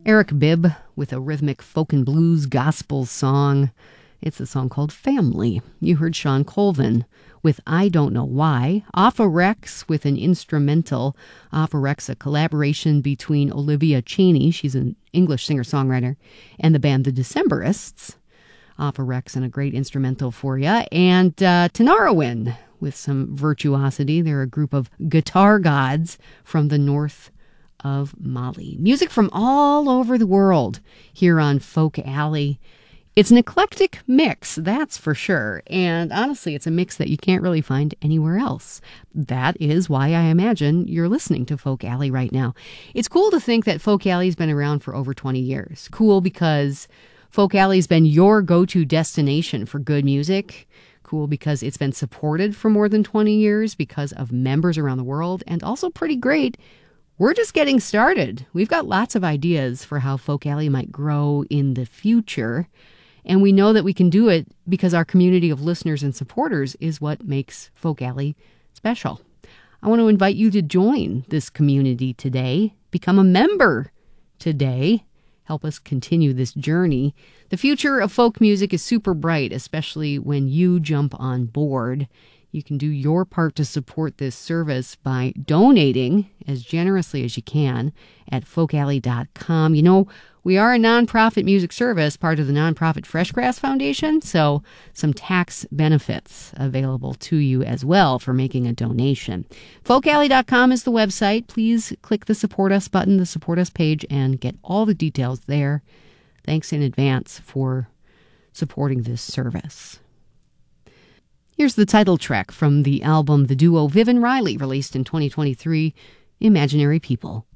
Eric Bibb with a rhythmic folk and blues gospel song. It's a song called Family. You heard Shawn Colvin with I Don't Know Why. Alpha Rex with an instrumental. Alpha Rex, a collaboration between Olivia Cheney, she's an English singer-songwriter, and the band The Decemberists. Alpha Rex and a great instrumental for you. And Tinariwen with some virtuosity. They're a group of guitar gods from the north of Mali. Music from all over the world here on Folk Alley. It's an eclectic mix, that's for sure. And honestly, it's a mix that you can't really find anywhere else. That is why I imagine you're listening to Folk Alley right now. It's cool to think that Folk Alley's been around for over 20 years. Cool because Folk Alley's been your go-to destination for good music. Cool because it's been supported for more than 20 years because of members around the world. And also pretty great, we're just getting started. We've got lots of ideas for how Folk Alley might grow in the future. And we know that we can do it because our community of listeners and supporters is what makes Folk Alley special. I want to invite you to join this community today. Become a member today. Help us continue this journey. The future of folk music is super bright, especially when you jump on board. You can do your part to support this service by donating as generously as you can at folkalley.com. You know, we are a nonprofit music service, part of the nonprofit Freshgrass Foundation, so some tax benefits available to you as well for making a donation. Folkalley.com is the website. Please click the Support Us button, the Support Us page, and get all the details there. Thanks in advance for supporting this service. Here's the title track from the album The Duo Viv and Riley, released in 2023, Imaginary People.